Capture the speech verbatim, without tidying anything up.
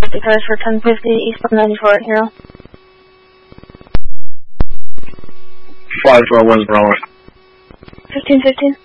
The cars for ten fifty, eastbound ninety-four at Hero. five four one Bravo. fifteen fifteen.